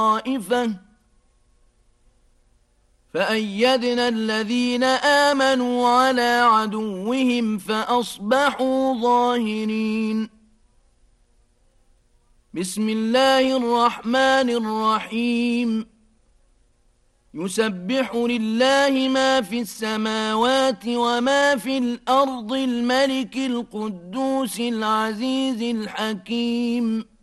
طائفة فأيدنا الذين آمنوا على عدوهم فأصبحوا ظاهرين. بسم الله الرحمن الرحيم. يسبح لله ما في السماوات وما في الأرض الملك القدوس العزيز الحكيم